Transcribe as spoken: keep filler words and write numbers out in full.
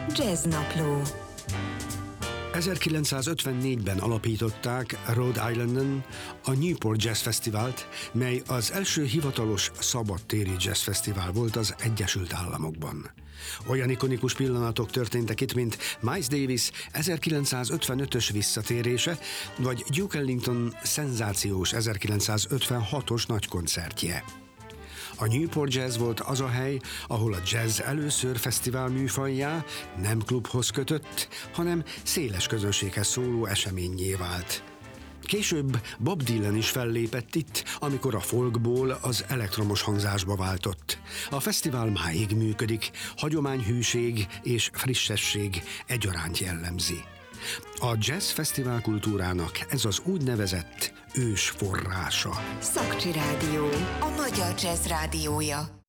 Jazznapló. ezerkilencszázötvennégyben alapították Rhode Islanden a Newport Jazz Fesztivált, mely az első hivatalos szabadtéri jazzfesztivál volt az Egyesült Államokban. Olyan ikonikus pillanatok történtek itt, mint Miles Davis ezerkilencszázötvenötös visszatérése, vagy Duke Ellington szenzációs ezerkilencszázötvenhatos nagykoncertje. A Newport Jazz volt az a hely, ahol a jazz először fesztivál műfajjá nem klubhoz kötött, hanem széles közönséghez szóló eseményé vált. Később Bob Dylan is fellépett itt, amikor a folkból az elektromos hangzásba váltott. A fesztivál máig működik, hagyományhűség és frissesség egyaránt jellemzi. A jazz fesztivál kultúrának ez az úgynevezett ős forrása. Szakcsi Rádió, a magyar jazz rádiója.